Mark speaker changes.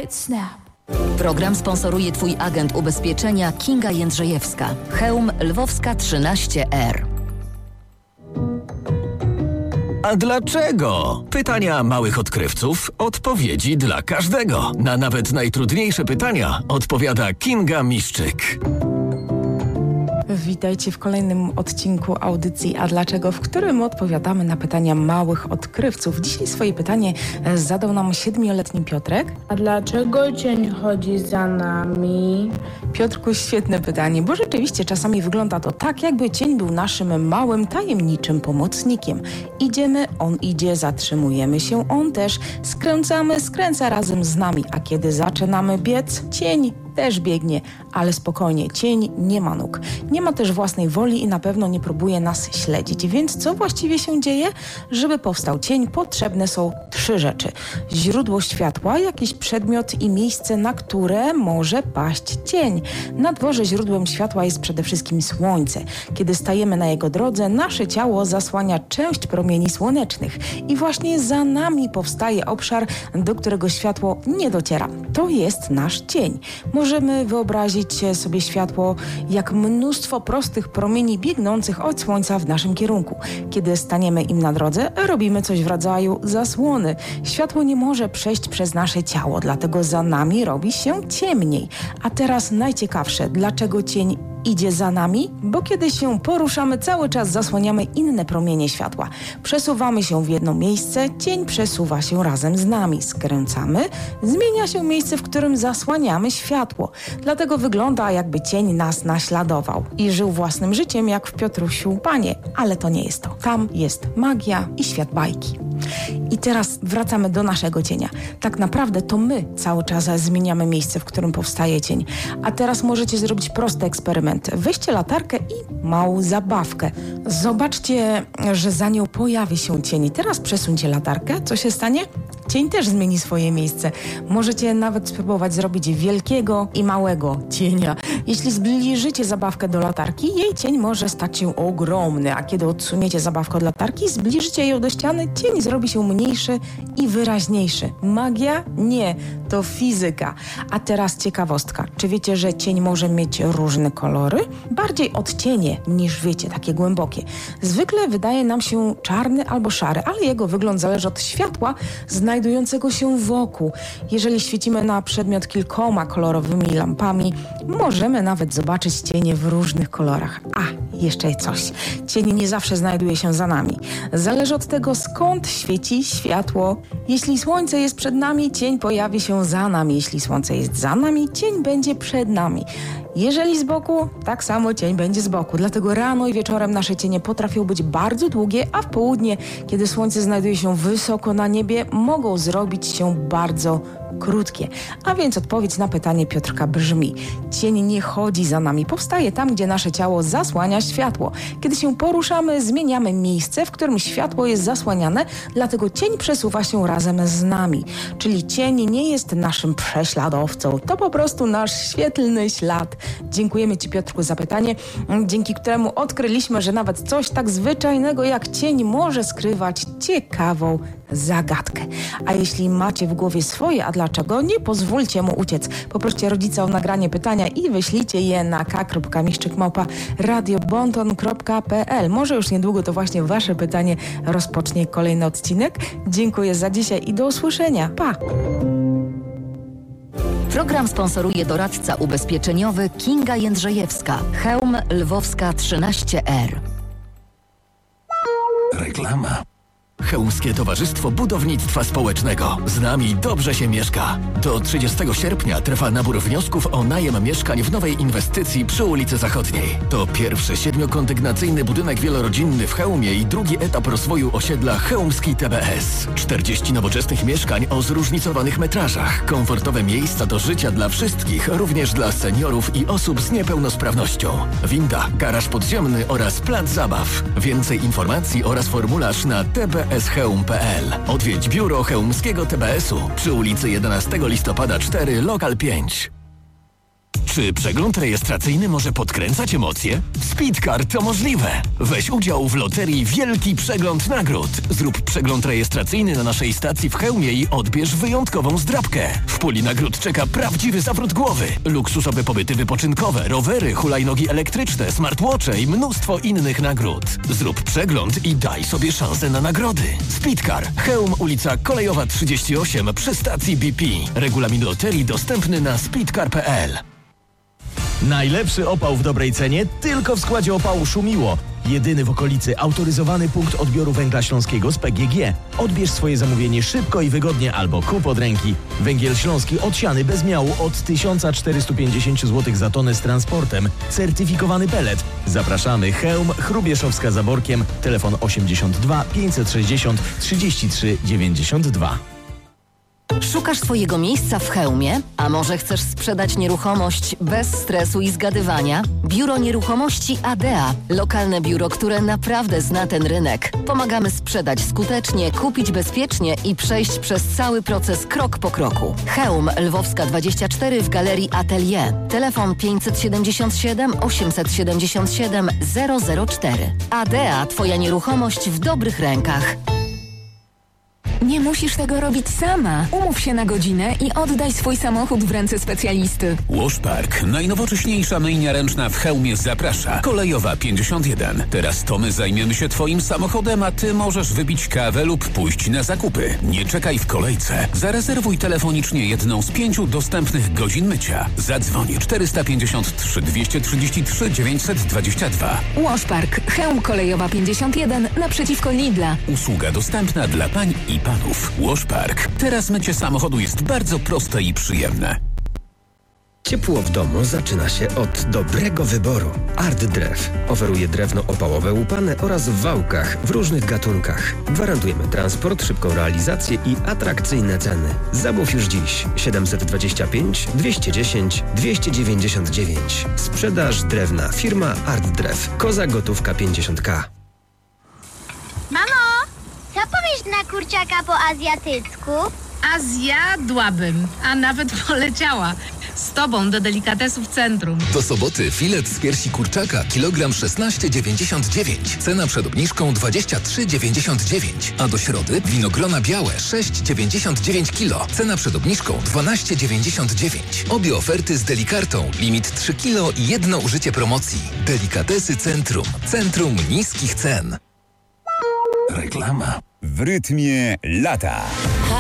Speaker 1: Quiet Snap.
Speaker 2: Program sponsoruje Twój agent ubezpieczenia Kinga Jędrzejewska. Chełm Lwowska 13R.
Speaker 3: A dlaczego? Pytania małych odkrywców, odpowiedzi dla każdego. Na nawet najtrudniejsze pytania odpowiada Kinga Miszczyk.
Speaker 4: Witajcie w kolejnym odcinku audycji A Dlaczego, w którym odpowiadamy na pytania małych odkrywców. Dzisiaj swoje pytanie zadał nam 7-letni Piotrek.
Speaker 5: A dlaczego cień chodzi za nami?
Speaker 4: Piotrku, świetne pytanie, bo rzeczywiście czasami wygląda to tak, jakby cień był naszym małym, tajemniczym pomocnikiem. Idziemy, on idzie, zatrzymujemy się, on też, skręcamy, skręca razem z nami, a kiedy zaczynamy biec, cień też biegnie, ale spokojnie, cień nie ma nóg. Nie ma też własnej woli i na pewno nie próbuje nas śledzić. Więc co właściwie się dzieje? Żeby powstał cień, potrzebne są 3 rzeczy. Źródło światła, jakiś przedmiot i miejsce, na które może paść cień. Na dworze źródłem światła jest przede wszystkim słońce. Kiedy stajemy na jego drodze, nasze ciało zasłania część promieni słonecznych. I właśnie za nami powstaje obszar, do którego światło nie dociera. To jest nasz cień. Możemy wyobrazić sobie światło jak mnóstwo prostych promieni biegnących od słońca w naszym kierunku. Kiedy staniemy im na drodze, robimy coś w rodzaju zasłony. Światło nie może przejść przez nasze ciało, dlatego za nami robi się ciemniej. A teraz najciekawsze, dlaczego cień idzie za nami? Bo kiedy się poruszamy, cały czas zasłaniamy inne promienie światła. Przesuwamy się w jedno miejsce, cień przesuwa się razem z nami. Skręcamy, zmienia się miejsce, w którym zasłaniamy światło. Dlatego wygląda, jakby cień nas naśladował i żył własnym życiem, jak w Piotrusiu Panie. Ale to nie jest to. Tam jest magia i świat bajki. I teraz wracamy do naszego cienia. Tak naprawdę to my cały czas zmieniamy miejsce, w którym powstaje cień. A teraz możecie zrobić prosty eksperyment. Weźcie latarkę i małą zabawkę. Zobaczcie, że za nią pojawi się cień. Teraz przesuńcie latarkę. Co się stanie? Cień też zmieni swoje miejsce. Możecie nawet spróbować zrobić wielkiego i małego cienia. Jeśli zbliżycie zabawkę do latarki, jej cień może stać się ogromny, a kiedy odsuniecie zabawkę od latarki, zbliżycie ją do ściany, cień zrobi się mniejszy i wyraźniejszy. Magia? Nie, to fizyka. A teraz ciekawostka. Czy wiecie, że cień może mieć różne kolory? Bardziej odcienie niż wiecie, takie głębokie. Zwykle wydaje nam się czarny albo szary, ale jego wygląd zależy od światła znajdującego się wokół. Jeżeli świecimy na przedmiot kilkoma kolorowymi lampami, możemy nawet zobaczyć cienie w różnych kolorach. A, jeszcze coś. Cień nie zawsze znajduje się za nami. Zależy od tego, skąd świeci światło. Jeśli słońce jest przed nami, cień pojawi się za nami. Jeśli słońce jest za nami, cień będzie przed nami. Jeżeli z boku, tak samo cień będzie z boku. Dlatego rano i wieczorem nasze cienie potrafią być bardzo długie, a w południe, kiedy słońce znajduje się wysoko na niebie, mogą zrobić się bardzo krótkie. A więc odpowiedź na pytanie Piotrka brzmi: cień nie chodzi za nami, powstaje tam, gdzie nasze ciało zasłania światło. Kiedy się poruszamy, zmieniamy miejsce, w którym światło jest zasłaniane, dlatego cień przesuwa się razem z nami. Czyli cień nie jest naszym prześladowcą, to po prostu nasz świetlny ślad. Dziękujemy Ci, Piotrku, za pytanie, dzięki któremu odkryliśmy, że nawet coś tak zwyczajnego jak cień może skrywać ciekawą zagadkę. A jeśli macie w głowie swoje a dlaczego, nie pozwólcie mu uciec. Poproście rodzica o nagranie pytania i wyślijcie je na k.miszczyk@radiobonton.pl. Może już niedługo to właśnie Wasze pytanie rozpocznie kolejny odcinek. Dziękuję za dzisiaj i do usłyszenia. Pa!
Speaker 2: Program sponsoruje doradca ubezpieczeniowy Kinga Jędrzejewska. Chełm Lwowska 13R.
Speaker 3: Reklama. Chełmskie Towarzystwo Budownictwa Społecznego. Z nami dobrze się mieszka. Do 30 sierpnia trwa nabór wniosków o najem mieszkań w nowej inwestycji przy ulicy Zachodniej. To pierwszy 7-kondygnacyjny budynek wielorodzinny w Chełmie i drugi etap rozwoju osiedla Chełmski TBS. 40 nowoczesnych mieszkań o zróżnicowanych metrażach. Komfortowe miejsca do życia dla wszystkich, również dla seniorów i osób z niepełnosprawnością. Winda, garaż podziemny oraz plac zabaw. Więcej informacji oraz formularz na tbscheum.pl. Odwiedź biuro chełmskiego TBS-u przy ulicy 11 listopada 4, lokal 5. Czy przegląd rejestracyjny może podkręcać emocje? W Speedcar to możliwe. Weź udział w loterii Wielki Przegląd Nagród. Zrób przegląd rejestracyjny na naszej stacji w Chełmie i odbierz wyjątkową zdrabkę. W puli nagród czeka prawdziwy zawrót głowy. Luksusowe pobyty wypoczynkowe, rowery, hulajnogi elektryczne, smartwatche i mnóstwo innych nagród. Zrób przegląd i daj sobie szansę na nagrody. Speedcar. Chełm, ulica Kolejowa 38 przy stacji BP. Regulamin loterii dostępny na speedcar.pl.
Speaker 1: Najlepszy opał w dobrej cenie tylko w składzie opału Szumiło. Jedyny w okolicy autoryzowany punkt odbioru węgla śląskiego z PGG. Odbierz swoje zamówienie szybko i wygodnie albo kup od ręki. Węgiel śląski odsiany bez miału od 1450 zł za tonę z transportem. Certyfikowany pelet. Zapraszamy. Chełm, Chrubieszowska za Borkiem. Telefon 82 560 33 92.
Speaker 2: Szukasz swojego miejsca w Chełmie? A może chcesz sprzedać nieruchomość bez stresu i zgadywania? Biuro Nieruchomości ADEA. Lokalne biuro, które naprawdę zna ten rynek. Pomagamy sprzedać skutecznie, kupić bezpiecznie i przejść przez cały proces krok po kroku. Chełm, Lwowska 24 w Galerii Atelier. Telefon 577 877 004. ADEA. Twoja nieruchomość w dobrych rękach.
Speaker 6: Nie musisz tego robić sama. Umów się na godzinę i oddaj swój samochód w ręce specjalisty.
Speaker 7: Washpark, najnowocześniejsza myjnia ręczna w Chełmie zaprasza. Kolejowa 51. Teraz to my zajmiemy się Twoim samochodem, a Ty możesz wypić kawę lub pójść na zakupy. Nie czekaj w kolejce. Zarezerwuj telefonicznie jedną z 5 dostępnych godzin mycia. Zadzwoń 453 233 922.
Speaker 6: Washpark, Chełm Kolejowa 51 naprzeciwko Lidla.
Speaker 7: Usługa dostępna dla pań i panów. Washpark. Teraz mycie samochodu jest bardzo proste i przyjemne.
Speaker 8: Ciepło w domu zaczyna się od dobrego wyboru. Art Drew oferuje drewno opałowe łupane oraz w wałkach w różnych gatunkach. Gwarantujemy transport, szybką realizację i atrakcyjne ceny. Zamów już dziś 725 210 299. Sprzedaż drewna. Firma Art Drew. Koza gotówka 50k.
Speaker 9: Mamo, co powiesz na kurczaka po azjatycku?
Speaker 10: A zjadłabym, a nawet poleciała. Z tobą do delikatesów centrum.
Speaker 11: Do soboty filet z piersi kurczaka kilogram 16,99. Cena przed obniżką 23,99. A do środy winogrona białe 6,99 kg. Cena przed obniżką 12,99. Obie oferty z Delikartą. Limit 3 kg i jedno użycie promocji. Delikatesy Centrum. Centrum niskich cen.
Speaker 12: Reklama. W rytmie lata.